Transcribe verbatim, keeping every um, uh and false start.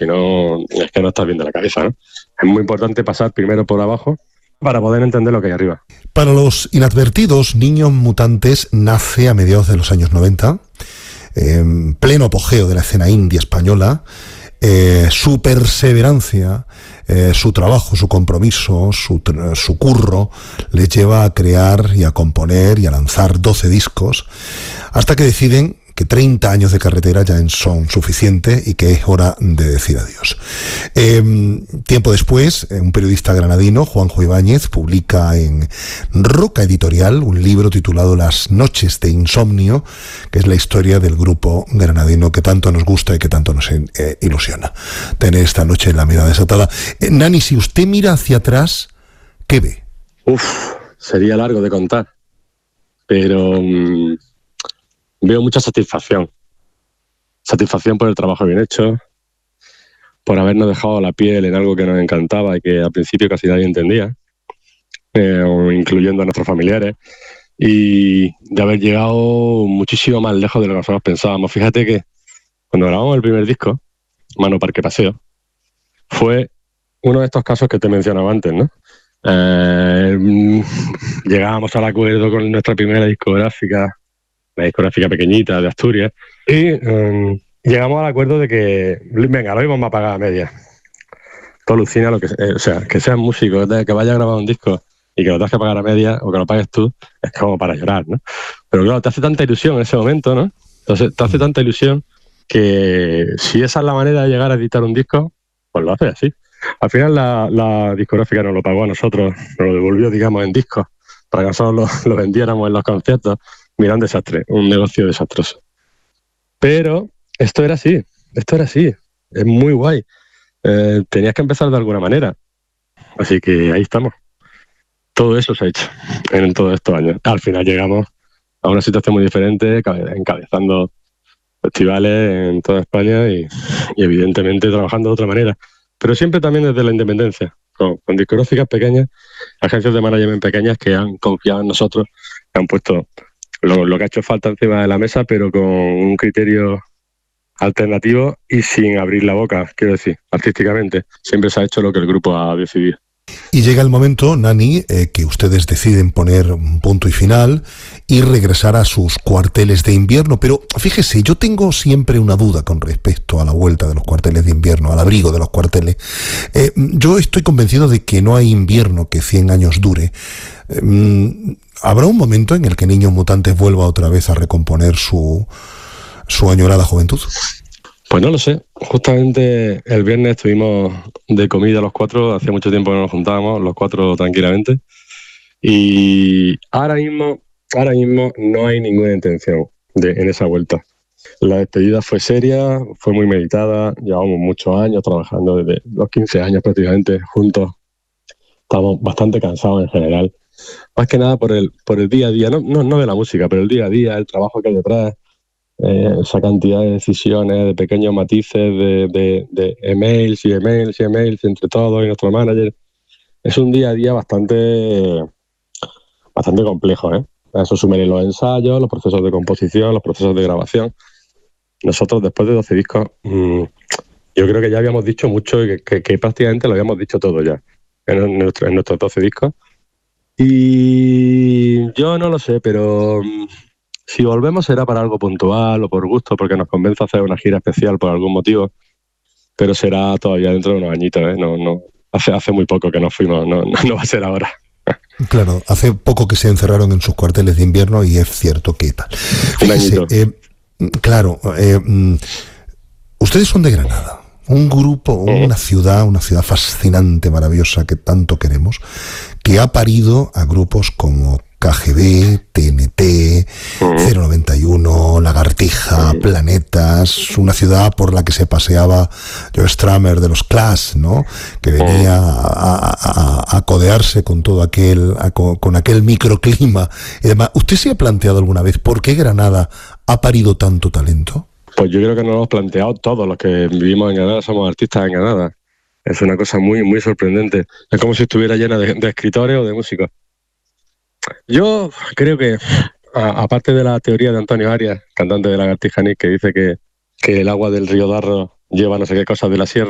si no, es que no estás bien de la cabeza, ¿no? Es muy importante pasar primero por abajo para poder entender lo que hay arriba. Para los inadvertidos, Niños Mutantes nace a mediados de los años noventa, en pleno apogeo de la escena indie española. Eh, su perseverancia, eh, su trabajo, su compromiso, su, su curro les lleva a crear y a componer y a lanzar doce discos, hasta que deciden que treinta años de carretera ya son suficientes y que es hora de decir adiós. Eh, tiempo después, un periodista granadino, Juanjo Ibáñez, publica en Roca Editorial un libro titulado Las noches de insomnio, que es la historia del grupo granadino que tanto nos gusta y que tanto nos eh, ilusiona. Tener esta noche la mirada desatada. Eh, Nani, si usted mira hacia atrás, ¿qué ve? Uf, sería largo de contar, pero... Mmm... veo mucha satisfacción. Satisfacción por el trabajo bien hecho, por habernos dejado la piel en algo que nos encantaba y que al principio casi nadie entendía, eh, incluyendo a nuestros familiares, y de haber llegado muchísimo más lejos de lo que nosotros pensábamos. Fíjate que cuando grabamos el primer disco, Mano Parque Paseo, fue uno de estos casos que te mencionaba antes, ¿no? Eh, llegábamos al acuerdo con nuestra primera discográfica, la discográfica pequeñita de Asturias, y um, llegamos al acuerdo de que, venga, lo íbamos a pagar a media. Tú alucina lo que eh, o sea, que seas músico, que vaya a grabar un disco y que lo tengas que pagar a media o que lo pagues tú, es como para llorar, ¿no? Pero claro, te hace tanta ilusión en ese momento, ¿no? Entonces, te hace tanta ilusión que si esa es la manera de llegar a editar un disco, pues lo haces así. Al final la, la discográfica nos lo pagó a nosotros, nos lo devolvió, digamos, en discos, para que nosotros lo, lo vendiéramos en los conciertos. Mira, un desastre, un negocio desastroso. Pero esto era así, esto era así, es muy guay. Eh, tenías que empezar de alguna manera. Así que ahí estamos. Todo eso se ha hecho en todos estos años. Al final llegamos a una situación muy diferente, encabezando festivales en toda España y, y evidentemente trabajando de otra manera. Pero siempre también desde la independencia, con, con discográficas pequeñas, agencias de management pequeñas que han confiado en nosotros, que han puesto Lo, lo que ha hecho falta encima de la mesa, pero con un criterio alternativo y sin abrir la boca, quiero decir, artísticamente. Siempre se ha hecho lo que el grupo ha decidido. Y llega el momento, Nani, eh, que ustedes deciden poner un punto y final y regresar a sus cuarteles de invierno. Pero fíjese, yo tengo siempre una duda con respecto a la vuelta de los cuarteles de invierno, al abrigo de los cuarteles. Eh, yo estoy convencido de que no hay invierno que cien años dure. Eh, ¿Habrá un momento en el que Niños Mutantes vuelva otra vez a recomponer su, su añorada juventud? Pues no lo sé. Justamente el viernes estuvimos de comida los cuatro, hacía mucho tiempo que no nos juntábamos, los cuatro tranquilamente, y ahora mismo, ahora mismo no hay ninguna intención de, en esa vuelta. La despedida fue seria, fue muy meditada, llevamos muchos años trabajando, desde los quince años prácticamente juntos, estamos bastante cansados en general, más que nada por el, por el día a día, no, no, no de la música, pero el día a día, el trabajo que hay detrás. Eh, esa cantidad de decisiones, de pequeños matices, de, de, de emails y emails y emails entre todos y nuestro manager. Es un día a día bastante bastante complejo, ¿eh? A eso sumen los ensayos, los procesos de composición, los procesos de grabación. Nosotros, después de doce discos, mmm, yo creo que ya habíamos dicho mucho y que, que, que prácticamente lo habíamos dicho todo ya en, nuestro, en nuestros doce discos. Y yo no lo sé, pero... si volvemos será para algo puntual o por gusto, porque nos convence hacer una gira especial por algún motivo, pero será todavía dentro de unos añitos, ¿eh? No, no, hace, hace muy poco que nos fuimos, no, no, no va a ser ahora. Claro, hace poco que se encerraron en sus cuarteles de invierno y es cierto que tal. Fíjese, un añito. Eh, claro, eh, ustedes son de Granada, un grupo, una ciudad, una ciudad fascinante, maravillosa, que tanto queremos, que ha parido a grupos como K G B, T N T, cero noventa y uno, Lagartija, Planetas, una ciudad por la que se paseaba Joe Strummer de los Clash, ¿no? Que venía a, a, a codearse con todo aquel, a, con, con aquel microclima y demás. ¿Usted se ha planteado alguna vez por qué Granada ha parido tanto talento? Pues yo creo que nos lo hemos planteado todos los que vivimos en Granada, somos artistas en Granada. Es una cosa muy, muy sorprendente. Es como si estuviera llena de, de escritores o de músicos. Yo creo que, a, aparte de la teoría de Antonio Arias, cantante de Lagartija Nick, que dice que, que el agua del río Darro lleva no sé qué cosas de la sierra,